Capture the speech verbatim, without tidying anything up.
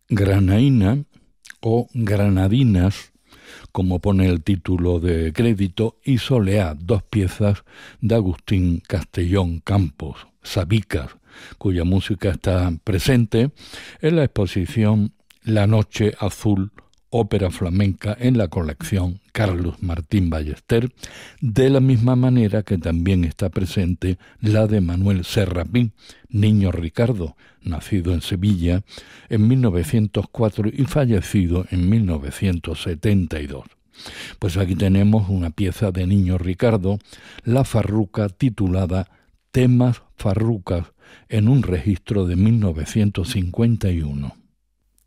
Granaína o Granadinas, como pone el título de crédito, y Soleá, dos piezas de Agustín Castellón Campos, Sabicas, cuya música está presente en la exposición La Noche Azul, ópera flamenca, en la colección Carlos Martín Ballester, de la misma manera que también está presente la de Manuel Serrapín, Niño Ricardo, nacido en Sevilla en mil novecientos cuatro y fallecido en mil novecientos setenta y dos. Pues aquí tenemos una pieza de Niño Ricardo, la farruca titulada Temas Farrucas, en un registro de mil novecientos cincuenta y uno.